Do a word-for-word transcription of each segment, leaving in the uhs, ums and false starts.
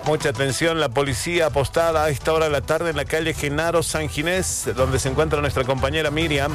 Mucha atención, la policía apostada a esta hora de la tarde en la calle Genaro San Ginés, donde se encuentra nuestra compañera Miriam.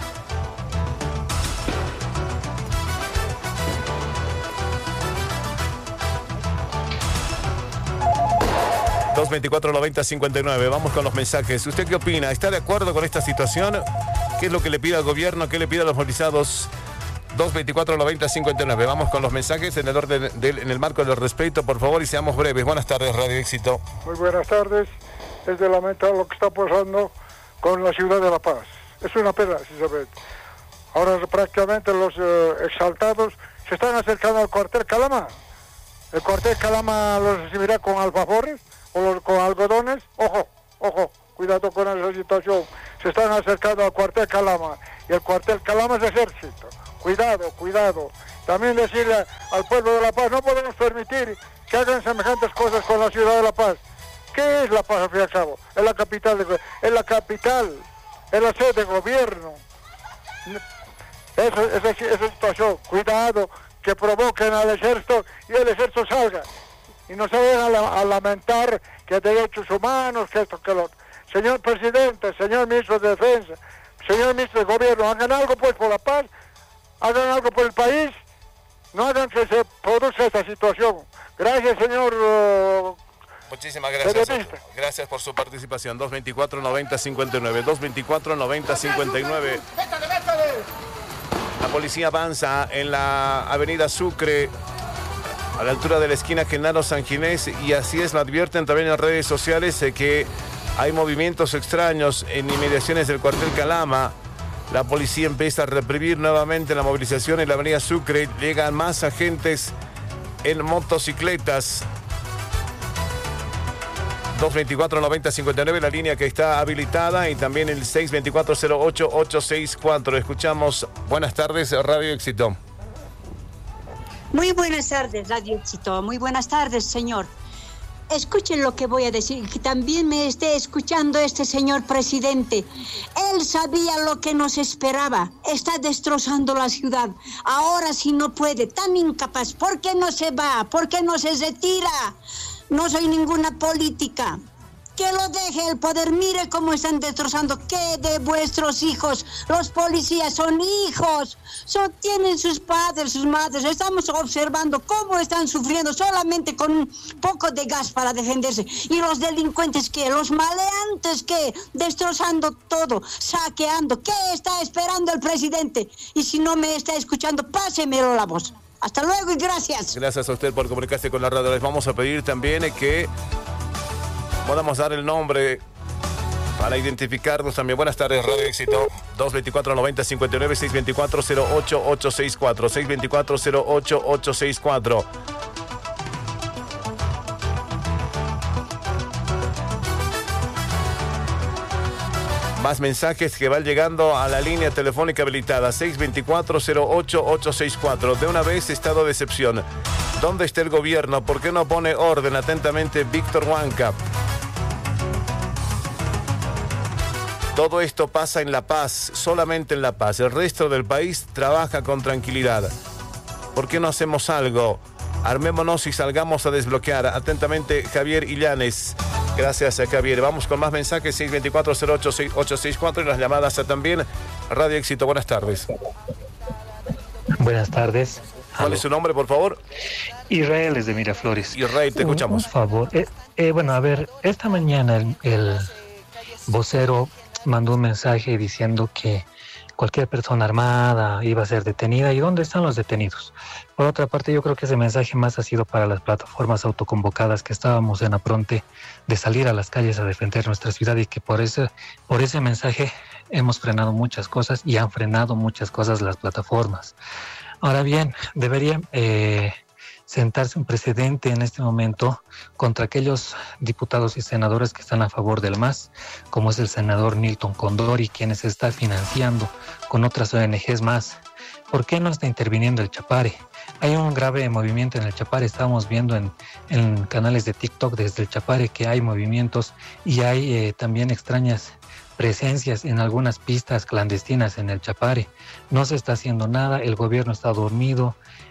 dos veinticuatro noventa cincuenta y nueve. Vamos con los mensajes. ¿Usted qué opina? ¿Está de acuerdo con esta situación? ¿Qué es lo que le pide al gobierno? ¿Qué le pide a los movilizados? dos veinticuatro noventa cincuenta y nueve. Vamos con los mensajes en el orden del, en el marco del respeto, por favor, y seamos breves. Buenas tardes, Radio Éxito. Muy buenas tardes. Es de lamentar lo que está pasando con la ciudad de La Paz. Es una pena, sinceramente. Ahora prácticamente los eh, exaltados se están acercando al cuartel Calama. El cuartel Calama los recibirá con alfajores o los, con algodones. Ojo, ojo, cuidado con esa situación. Se están acercando al cuartel Calama y el cuartel Calama es ejército. Cuidado, cuidado. También decirle al pueblo de La Paz, no podemos permitir que hagan semejantes cosas con la ciudad de La Paz. ¿Qué es La Paz, al fin y al cabo? Es la capital, de, es la capital, es la sede de gobierno. Eso, esa, esa situación, cuidado, que provoquen al ejército y el ejército salga. Y no se vayan a, a lamentar que derechos humanos, que esto, que lo otro. Señor presidente, señor ministro de Defensa, señor ministro de Gobierno, hagan algo pues por La Paz. Hagan algo por el país, no hagan que se produzca esta situación. Gracias, señor. Uh, Muchísimas gracias. Gracias por su participación. dos veinticuatro noventa cincuenta y nueve. dos veinticuatro noventa cincuenta y nueve. La policía avanza en la avenida Sucre, a la altura de la esquina Genaro San Ginés, y así es, lo advierten también en las redes sociales eh, que hay movimientos extraños en inmediaciones del cuartel Calama. La policía empieza a reprimir nuevamente la movilización en la avenida Sucre. Llegan más agentes en motocicletas. dos veinticuatro noventa cincuenta y nueve, la línea que está habilitada, y también el seis veinticuatro cero ocho ocho sesenta y cuatro. Escuchamos. Buenas tardes, Radio Éxito. Muy buenas tardes, Radio Éxito. Muy buenas tardes, señor. Escuchen lo que voy a decir, que también me esté escuchando este señor presidente. Él sabía lo que nos esperaba. Está destrozando la ciudad. Ahora si no puede, tan incapaz, ¿por qué no se va? ¿Por qué no se retira? No soy ninguna política. Que lo deje el poder. Mire cómo están destrozando. ¿Qué de vuestros hijos? Los policías son hijos. Son, tienen sus padres, sus madres. Estamos observando cómo están sufriendo solamente con un poco de gas para defenderse. Y los delincuentes, ¿qué? Los maleantes, ¿qué? Destrozando todo, saqueando. ¿Qué está esperando el presidente? Y si no me está escuchando, pásemelo la voz. Hasta luego y gracias. Gracias a usted por comunicarse con la radio. Les vamos a pedir también que podamos dar el nombre para identificarnos también. Buenas tardes, Radio Éxito. dos veinticuatro noventa cincuenta y nueve, seis veinticuatro cero ocho ocho sesenta y cuatro, seis veinticuatro cero ocho ocho sesenta y cuatro. Más mensajes que van llegando a la línea telefónica habilitada, seis veinticuatro cero ocho ocho sesenta y cuatro. De una vez, estado de excepción. ¿Dónde está el gobierno? ¿Por qué no pone orden? Atentamente, Víctor Huanca. Todo esto pasa en La Paz, solamente en La Paz. El resto del país trabaja con tranquilidad. ¿Por qué no hacemos algo? Armémonos y salgamos a desbloquear. Atentamente, Javier Illanes. Gracias a Javier. Vamos con más mensajes, seis veinticuatro cero ocho ocho sesenta y cuatro, y las llamadas a también Radio Éxito. Buenas tardes. Buenas tardes. ¿Cuál es su nombre, por favor? Israel, desde Miraflores. Israel, te escuchamos. Por favor. Eh, eh, bueno, a ver, esta mañana el, el vocero mandó un mensaje diciendo que cualquier persona armada iba a ser detenida. ¿Y dónde están los detenidos? Por otra parte, yo creo que ese mensaje más ha sido para las plataformas autoconvocadas que estábamos en apronte de salir a las calles a defender nuestra ciudad, y que por ese, por ese mensaje hemos frenado muchas cosas y han frenado muchas cosas las plataformas. Ahora bien, debería eh, sentarse un precedente en este momento contra aquellos diputados y senadores que están a favor del M A S, como es el senador Nilton Condori, quien se está financiando con otras O N Ges más. ¿Por qué no está interviniendo el Chapare? Hay un grave movimiento en el Chapare. Estábamos viendo en, en canales de TikTok desde el Chapare que hay movimientos y hay eh, también extrañas presencias en algunas pistas clandestinas en el Chapare. No se está haciendo nada, el gobierno está dormido.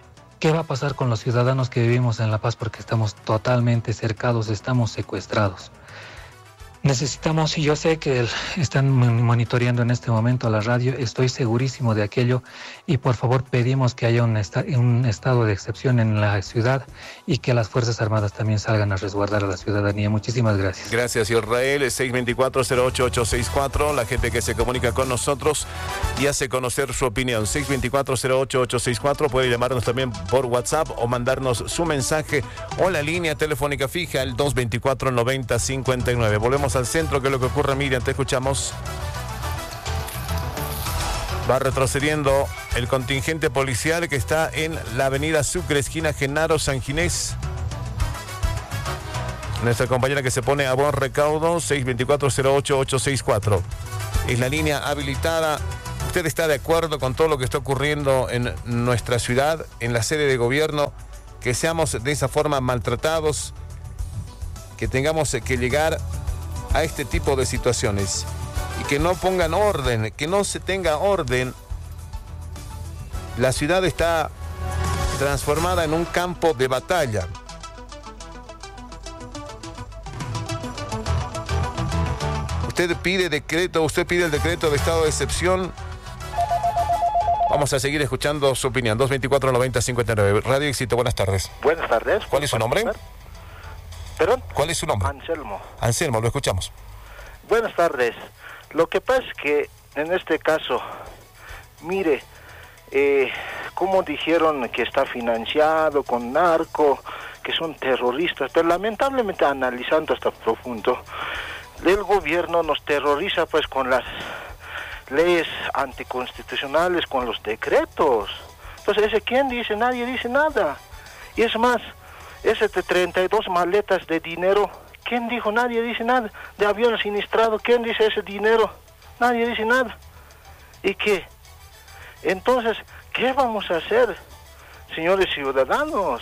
¿Qué va a pasar con los ciudadanos que vivimos en La Paz? Porque estamos totalmente cercados, estamos secuestrados. Necesitamos, y yo sé que están monitoreando en este momento la radio, estoy segurísimo de aquello, y por favor pedimos que haya un, esta, un estado de excepción en la ciudad y que las Fuerzas Armadas también salgan a resguardar a la ciudadanía. Muchísimas gracias. Gracias, Israel. seis dos cuatro, cero ocho ocho seis cuatro, la gente que se comunica con nosotros y hace conocer su opinión. seis dos cuatro, cero ocho ocho seis cuatro, puede llamarnos también por WhatsApp o mandarnos su mensaje o la línea telefónica fija, el dos dos cuatro, nueve cero cinco nueve. Volvemos al centro. ¿Qué es lo que ocurre, Miriam? Te escuchamos. Va retrocediendo el contingente policial que está en la avenida Sucre, esquina Genaro San Ginés. Nuestra compañera que se pone a buen recaudo, seis dos cuatro, cero ocho ocho seis cuatro. Es la línea habilitada. ¿Usted está de acuerdo con todo lo que está ocurriendo en nuestra ciudad, en la sede de gobierno? Que seamos de esa forma maltratados, que tengamos que llegar a este tipo de situaciones y que no pongan orden, que no se tenga orden. La ciudad está transformada en un campo de batalla. Usted pide decreto, usted pide el decreto de estado de excepción. Vamos a seguir escuchando su opinión. dos dos cuatro, nueve cero cinco nueve. Radio Éxito, buenas tardes. Buenas tardes. ¿Cuál es su nombre? ¿Perdón? ¿Cuál es su nombre? Anselmo. Anselmo, lo escuchamos. Buenas tardes. Lo que pasa es que en este caso, mire, eh, como dijeron que está financiado con narco, que son terroristas, pero lamentablemente analizando hasta profundo, el gobierno nos terroriza pues con las leyes anticonstitucionales, con los decretos. Entonces, ¿ese quién dice? Nadie dice nada. Y es más, ese de treinta y dos maletas de dinero, ¿quién dijo? Nadie dice nada. De avión sinistrado, ¿quién dice ese dinero? Nadie dice nada. ¿Y qué? Entonces, ¿qué vamos a hacer, señores ciudadanos?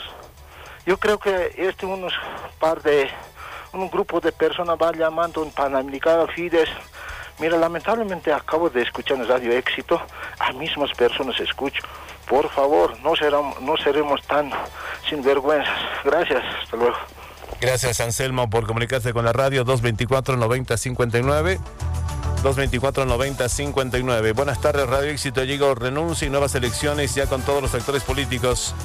Yo creo que este unos par de, un grupo de personas va llamando un Panamericano Fides. Mira, lamentablemente acabo de escuchar en Radio Éxito, a mismas personas escucho. Por favor, no seremos, no seremos tan sinvergüenzas. Gracias, hasta luego. Gracias, Anselmo, por comunicarse con la radio. Dos dos cuatro, nueve cero cinco nueve. dos dos cuatro, nueve cero cinco nueve. Buenas tardes, Radio Éxito. Llegó renuncia y nuevas elecciones ya con todos los actores políticos.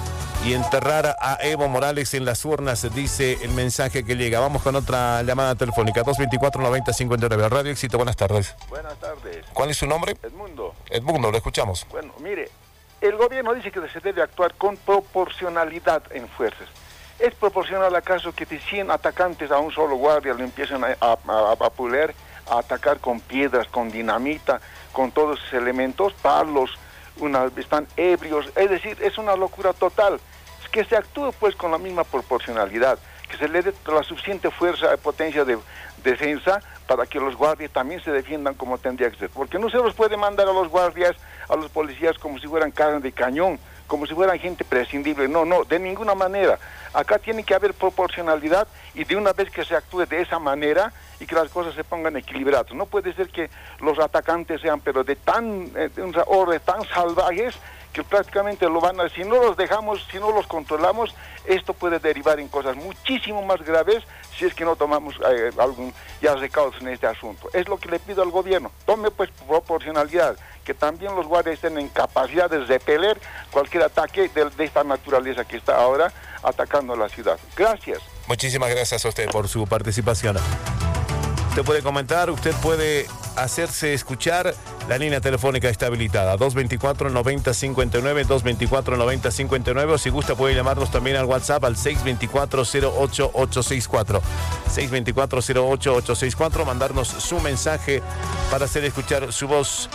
Y enterrar a Evo Morales en las urnas, dice el mensaje que llega. Vamos con otra llamada telefónica. dos dos cuatro, nueve cero cinco nueve. Radio Éxito, buenas tardes. Buenas tardes. ¿Cuál es su nombre? Edmundo. Edmundo, lo escuchamos. Bueno, mire, el gobierno dice que se debe actuar con proporcionalidad en fuerzas. ¿Es proporcional acaso que de cien atacantes a un solo guardia le empiezan a, a, a, a puler, a atacar con piedras, con dinamita, con todos esos elementos, palos, una, están ebrios? Es decir, es una locura total. Es que se actúe pues con la misma proporcionalidad, que se le dé la suficiente fuerza y potencia de defensa para que los guardias también se defiendan como tendría que ser. Porque no se los puede mandar a los guardias, a los policías como si fueran carne de cañón, como si fueran gente prescindible. No, no, de ninguna manera. Acá tiene que haber proporcionalidad y de una vez que se actúe de esa manera y que las cosas se pongan equilibradas. No puede ser que los atacantes sean pero de tan, eh, de una orden tan salvajes que prácticamente lo van a, si no los dejamos, si no los controlamos, esto puede derivar en cosas muchísimo más graves si es que no tomamos eh, algún ya recaudos en este asunto. Es lo que le pido al gobierno, tome pues proporcionalidad, que también los guardias estén en capacidad de repeler cualquier ataque de, de esta naturaleza que está ahora atacando a la ciudad. Gracias. Muchísimas gracias a usted por su participación. Usted puede comentar, usted puede hacerse escuchar. La línea telefónica está habilitada. dos dos cuatro, nueve cero cinco nueve, dos dos cuatro, nueve cero cinco nueve. O si gusta puede llamarnos también al WhatsApp al seis dos cuatro, cero ocho ocho seis cuatro. seis dos cuatro, cero ocho ocho seis cuatro. Mandarnos su mensaje para hacer escuchar su voz.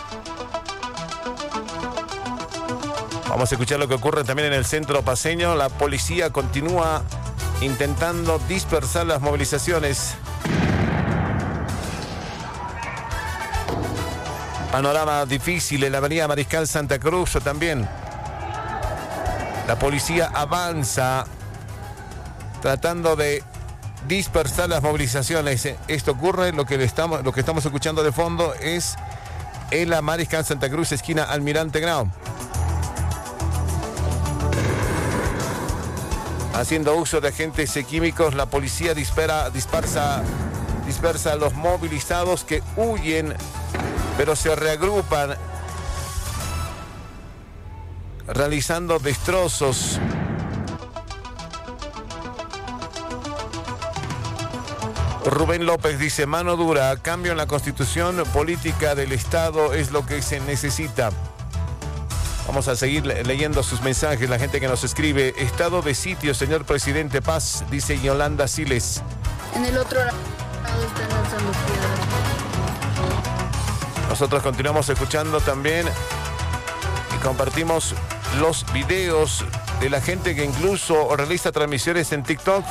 Vamos a escuchar lo que ocurre también en el centro paceño. La policía continúa intentando dispersar las movilizaciones. Panorama difícil en la avenida Mariscal Santa Cruz también. La policía avanza tratando de dispersar las movilizaciones. Esto ocurre, lo que, le estamos, lo que estamos escuchando de fondo es en la Mariscal Santa Cruz, esquina Almirante Grau. haciendo uso de agentes químicos. La policía dispara, dispersa, dispersa a los movilizados que huyen, pero se reagrupan, realizando destrozos. Rubén López dice, mano dura, cambio en la constitución política del Estado es lo que se necesita. Vamos a seguir leyendo sus mensajes, la gente que nos escribe. Estado de sitio, señor presidente, paz, dice Yolanda Siles. En el otro lado están lanzando piedras. Nosotros continuamos escuchando también y compartimos los videos de la gente que incluso realiza transmisiones en TikTok.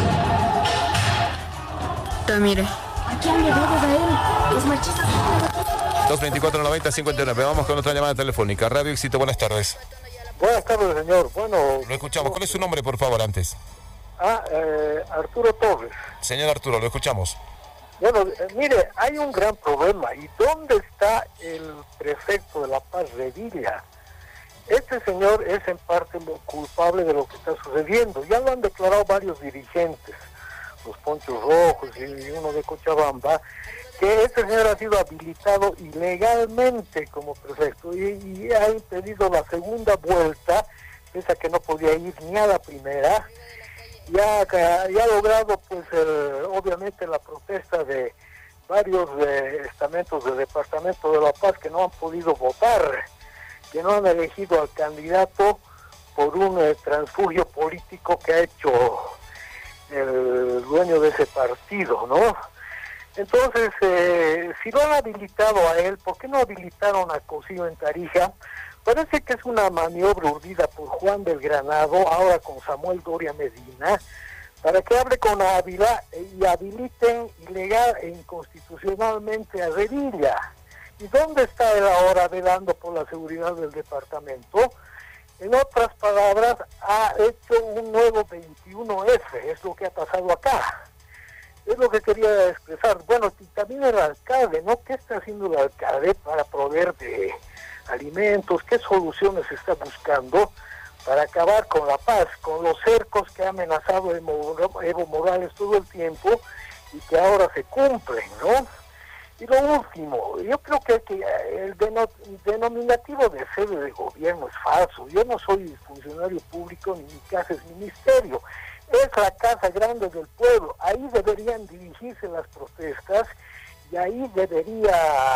Mire. Aquí han llegado a él. Es machista. dos veinticuatro noventa cincuenta y nueve. Vamos con otra llamada telefónica. Radio Éxito, buenas tardes. Buenas tardes, señor. Bueno... Lo escuchamos. ¿Cuál es su nombre, por favor, antes? Ah, eh, Arturo Torres. Señor Arturo, lo escuchamos. Bueno, eh, mire, hay un gran problema. ¿Y dónde está el prefecto de La Paz, Revilla? Este señor es en parte culpable de lo que está sucediendo. Ya lo han declarado varios dirigentes, los Ponchos Rojos y uno de Cochabamba, que este señor ha sido habilitado ilegalmente como prefecto y, y ha impedido la segunda vuelta, pese a que no podía ir ni a la primera, y ha, y ha logrado, pues, el, obviamente, la protesta de varios eh, estamentos del Departamento de La Paz que no han podido votar, que no han elegido al candidato por un eh, transfugio político que ha hecho el dueño de ese partido, ¿no? Entonces, eh, si lo han habilitado a él, ¿por qué no habilitaron a Cosío en Tarija? Parece que es una maniobra urdida por Juan del Granado, ahora con Samuel Doria Medina, para que hable con Ávila y habiliten ilegal e inconstitucionalmente a Revilla. ¿Y dónde está él ahora velando por la seguridad del departamento? En otras palabras, ha hecho un nuevo veintiuno efe, es lo que ha pasado acá. Es lo que quería expresar. Bueno, y también el alcalde, ¿no? ¿Qué está haciendo el alcalde para proveer de alimentos? ¿Qué soluciones está buscando para acabar con la paz, con los cercos que ha amenazado Evo Morales todo el tiempo y que ahora se cumplen, ¿no? Y lo último, yo creo que, que el deno, denominativo de sede de gobierno es falso. Yo no soy funcionario público ni mi casa es ministerio. Es la casa grande del pueblo. Ahí deberían dirigirse las protestas y ahí debería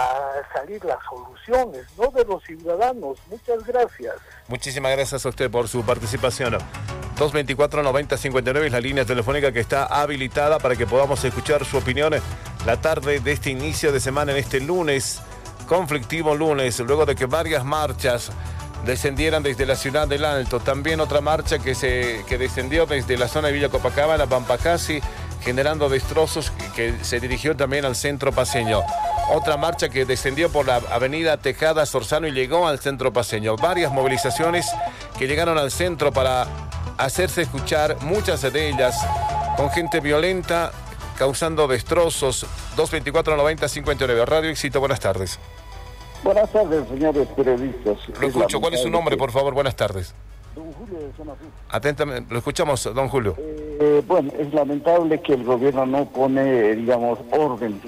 salir las soluciones, no de los ciudadanos. Muchas gracias. Muchísimas gracias a usted por su participación. dos veinticuatro noventa cincuenta y nueve es la línea telefónica que está habilitada para que podamos escuchar su opinión la tarde de este inicio de semana, en este lunes, conflictivo lunes, luego de que varias marchas descendieran desde la ciudad del Alto. También otra marcha que se que descendió desde la zona de Villa Copacabana, Pampacasi, generando destrozos, que se dirigió también al centro paceño. Otra marcha que descendió por la avenida Tejada Sorzano y llegó al centro paceño. Varias movilizaciones que llegaron al centro para hacerse escuchar, muchas de ellas con gente violenta, causando destrozos. dos veinticuatro noventa cincuenta y nueve. Radio Éxito, buenas tardes. Buenas tardes, señores periodistas. Lo escucho. ¿Cuál es su nombre, por favor? Buenas tardes. Don Julio de Zona Sur. Atentamente, lo escuchamos, don Julio. Eh, bueno, es lamentable que el gobierno no pone, digamos, orden.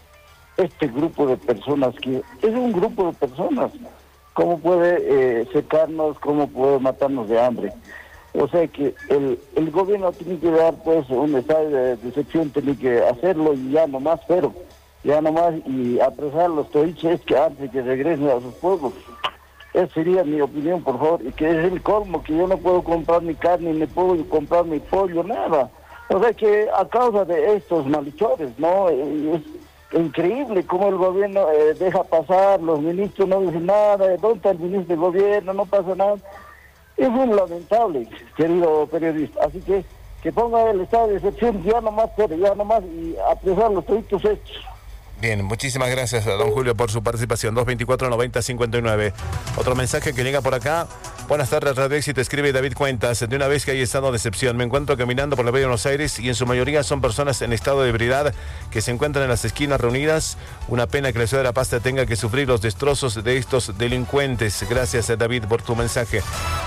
Este grupo de personas, que es un grupo de personas, ¿cómo puede eh, secarnos, cómo puede matarnos de hambre? O sea que el, el gobierno tiene que dar, pues, un estado de decepción, tiene que hacerlo y ya nomás, pero ya nomás, y apresar a los toiches que antes que regresen a sus pueblos. Esa sería mi opinión, por favor, y que es el colmo, que yo no puedo comprar mi carne, ni puedo comprar mi pollo, nada. O sea que a causa de estos malhechores, ¿no? Es increíble cómo el gobierno eh, deja pasar, los ministros no dicen nada, ¿dónde está el ministro de gobierno? No pasa nada. Es muy lamentable, querido periodista. Así que que ponga el estado de excepción ya nomás, pero ya nomás, y apresar los proyectos hechos. Bien, muchísimas gracias a don Julio por su participación. dos veinticuatro noventa cincuenta y nueve. Otro mensaje que llega por acá. Buenas tardes, Radio Éxito, escribe David Cuentas. De una vez que hay estado de excepción, me encuentro caminando por la Avenida de Buenos Aires y en su mayoría son personas en estado de ebriedad que se encuentran en las esquinas reunidas. Una pena que la ciudad de La Paz tenga que sufrir los destrozos de estos delincuentes. Gracias, David, por tu mensaje.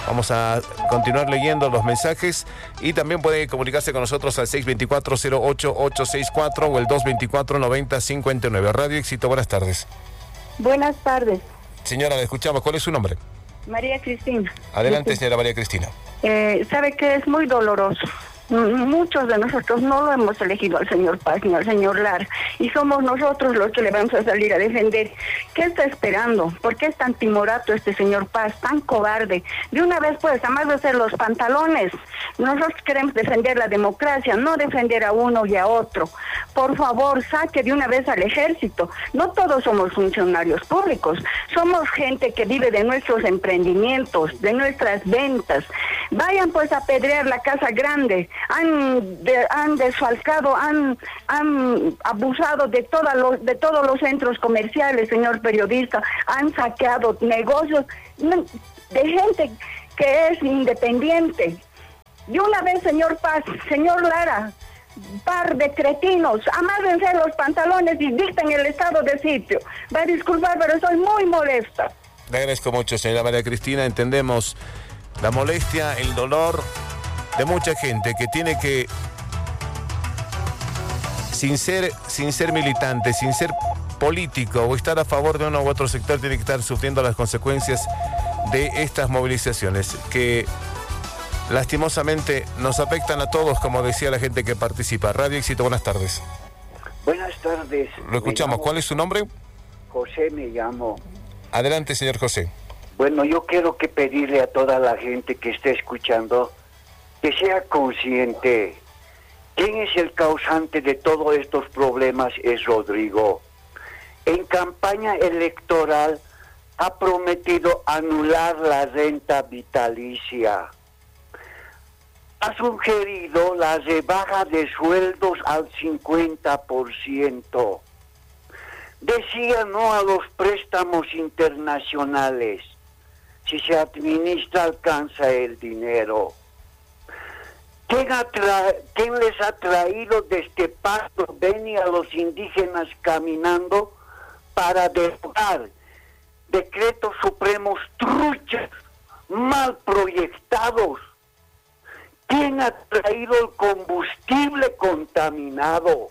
Vamos a continuar leyendo los mensajes y también puede comunicarse con nosotros al seis dos cuatro, cero ocho ocho seis cuatro o el dos dos cuatro, nueve cero cinco nueve. Radio Éxito, buenas tardes. Buenas tardes. Señora, le escuchamos. ¿Cuál es su nombre? María Cristina. Adelante, señora María Cristina. Eh, sabe que es muy doloroso. Muchos de nosotros no lo hemos elegido al señor Paz ni al señor Lara y somos nosotros los que le vamos a salir a defender. ¿Qué está esperando? ¿Por qué es tan timorato este señor Paz, tan cobarde? De una vez pues, además de hacer los pantalones. Nosotros queremos defender la democracia, no defender a uno y a otro. Por favor, saque de una vez al ejército. No todos somos funcionarios públicos, somos gente que vive de nuestros emprendimientos, de nuestras ventas. Vayan pues a apedrear la Casa Grande. Han, de, han desfalcado, han, han abusado de, toda los, de todos los centros comerciales, señor periodista, han saqueado negocios de gente que es independiente. De una vez, señor Paz, señor Lara, par de cretinos, amárrense los pantalones y dicten el estado de sitio. Va a disculpar, pero estoy muy molesta. Le agradezco mucho, señora María Cristina. Entendemos la molestia, el dolor de mucha gente que tiene que, sin ser, sin ser militante, sin ser político o estar a favor de uno u otro sector, tiene que estar sufriendo las consecuencias de estas movilizaciones que lastimosamente nos afectan a todos, como decía la gente que participa. Radio Éxito, buenas tardes. Buenas tardes. Lo escuchamos. ¿Cuál es su nombre? José me llamo. Adelante, señor José. Bueno, yo quiero que pedirle a toda la gente que esté escuchando que sea consciente. ¿Quién es el causante de todos estos problemas? Es Rodrigo. En campaña electoral ha prometido anular la renta vitalicia. Ha sugerido la rebaja de sueldos al cincuenta por ciento. Decía no a los préstamos internacionales. Si se administra, alcanza el dinero. ¿Quién, atra- ¿Quién les ha traído desde Pasto Beni a los indígenas caminando para derogar decretos supremos truchas, mal proyectados? ¿Quién ha traído el combustible contaminado?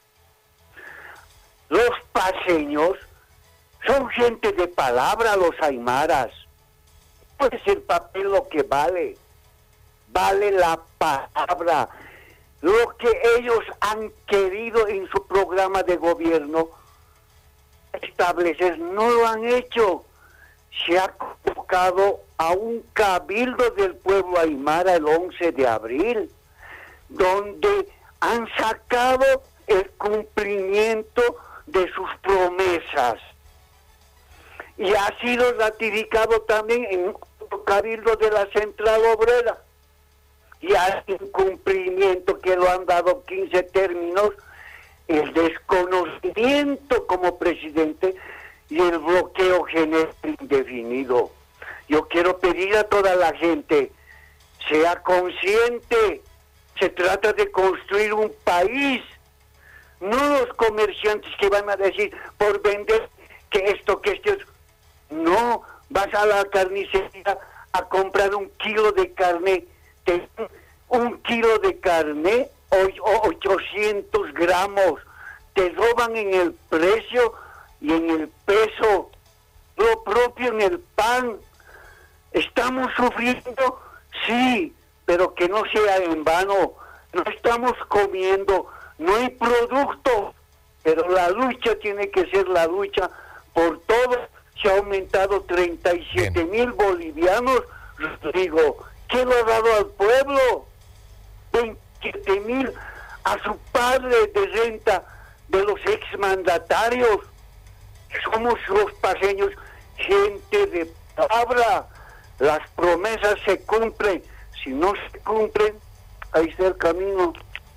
Los paseños son gente de palabra, los aymaras. Pues el papel lo que vale. Vale la palabra. Lo que ellos han querido en su programa de gobierno establecer, no lo han hecho. Se ha convocado a un cabildo del pueblo aymara el once de abril, donde han sacado el cumplimiento de sus promesas. Y ha sido ratificado también en un cabildo de la Central Obrera. Y hay incumplimiento que lo han dado quince términos, el desconocimiento como presidente y el bloqueo genérico indefinido. Yo quiero pedir a toda la gente, sea consciente, se trata de construir un país, no los comerciantes que van a decir por vender que esto, que esto es... No, vas a la carnicería a comprar un kilo de carne, te, un kilo de carne, o, ochocientos gramos, te roban en el precio y en el peso, lo propio en el pan. ¿Estamos sufriendo? Sí, pero que no sea en vano. No estamos comiendo, no hay producto, pero la lucha tiene que ser la lucha por todo. Se ha aumentado treinta y siete mil bolivianos, Rodrigo. ¿Qué lo ha dado al pueblo? veintisiete mil a su padre de renta de los exmandatarios. Somos los paseños gente de palabra. Las promesas se cumplen. Si no se cumplen, ahí está el camino.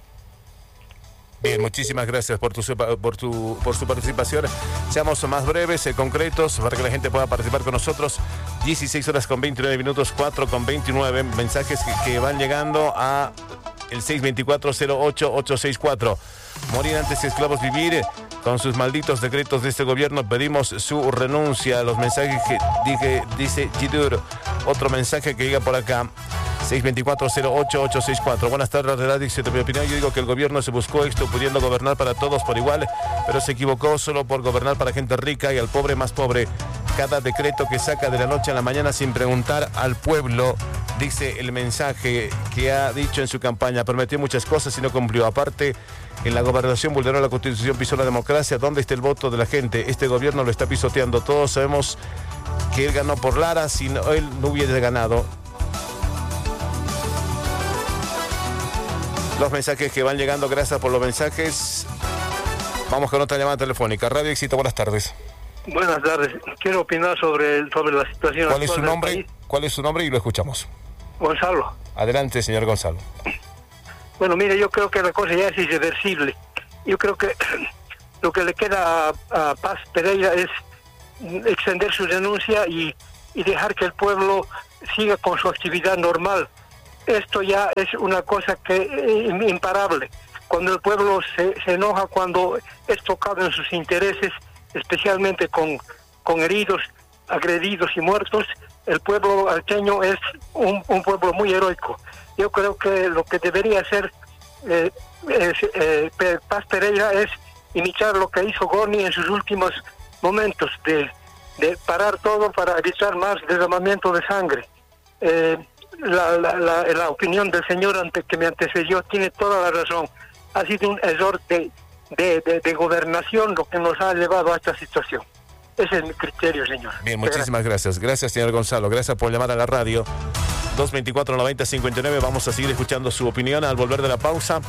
Bien, muchísimas gracias por tu, por tu por su participación. Seamos más breves y concretos para que la gente pueda participar con nosotros. dieciséis horas con veintinueve minutos, cuatro con veintinueve. Mensajes que, que van llegando a el seis dos cuatro, cero ocho ocho seis cuatro. Morir antes que esclavos vivir. Con sus malditos decretos de este gobierno pedimos su renuncia. Los mensajes que dije, dice Gidur. Otro mensaje que llega por acá. seis dos cuatro, cero ocho ocho seis cuatro. Buenas tardes, Radix. En mi opinión, yo digo que el gobierno se buscó esto pudiendo gobernar para todos por igual, pero se equivocó solo por gobernar para gente rica y al pobre más pobre. Cada decreto que saca de la noche a la mañana sin preguntar al pueblo, dice el mensaje que ha dicho en su campaña. Prometió muchas cosas y no cumplió. Aparte, en la gobernación vulneró la Constitución, pisó la democracia. ¿Dónde está el voto de la gente? Este gobierno lo está pisoteando. Todos sabemos que él ganó por Lara, si no, él no hubiese ganado. Los mensajes que van llegando, gracias por los mensajes. Vamos con otra llamada telefónica. Radio Éxito, buenas tardes. Buenas tardes. Quiero opinar sobre, sobre la situación ¿Cuál es su actual nombre? del país. ¿Cuál es su nombre? Y lo escuchamos. Gonzalo. Adelante, señor Gonzalo. Bueno, mire, yo creo que la cosa ya es irreversible. Yo creo que lo que le queda a, a Paz Pereira es extender su renuncia y, y dejar que el pueblo siga con su actividad normal. Esto ya es una cosa que eh, imparable. Cuando el pueblo se, se enoja, cuando es tocado en sus intereses, especialmente con, con heridos, agredidos y muertos, el pueblo alteño es un, un pueblo muy heroico. Yo creo que lo que debería hacer eh, es, eh, Paz Pereira es imitar lo que hizo Gorni en sus últimos momentos, de, de parar todo para evitar más derramamiento de sangre. Eh, La, la, la, la opinión del señor ante, que me antecedió tiene toda la razón. Ha sido un error de, de, de, de gobernación lo que nos ha llevado a esta situación. Ese es mi criterio, señor. Bien, muchísimas gracias. Gracias, señor Gonzalo. Gracias por llamar a la radio. dos veinticuatro, noventa, cincuenta y nueve. Vamos a seguir escuchando su opinión al volver de la pausa.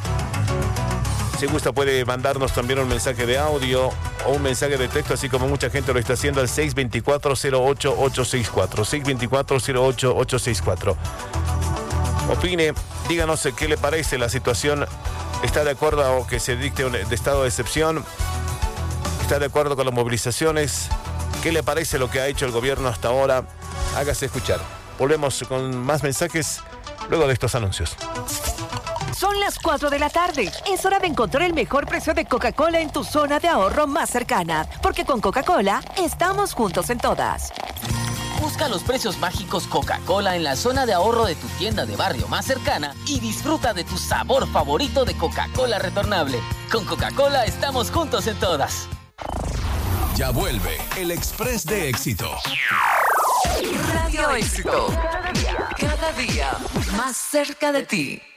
Si gusta puede mandarnos también un mensaje de audio o un mensaje de texto, así como mucha gente lo está haciendo, al seis dos cuatro, cero ocho ocho seis cuatro. seis dos cuatro, cero ocho ocho seis cuatro. Opine, díganos qué le parece la situación. ¿Está de acuerdo a que se dicte un de estado de excepción? ¿Está de acuerdo con las movilizaciones? ¿Qué le parece lo que ha hecho el gobierno hasta ahora? Hágase escuchar. Volvemos con más mensajes luego de estos anuncios. Son las cuatro de la tarde. Es hora de encontrar el mejor precio de Coca-Cola en tu zona de ahorro más cercana. Porque con Coca-Cola estamos juntos en todas. Busca los precios mágicos Coca-Cola en la zona de ahorro de tu tienda de barrio más cercana y disfruta de tu sabor favorito de Coca-Cola retornable. Con Coca-Cola estamos juntos en todas. Ya vuelve el Express de Éxito. Radio Éxito. Cada día más cerca de ti.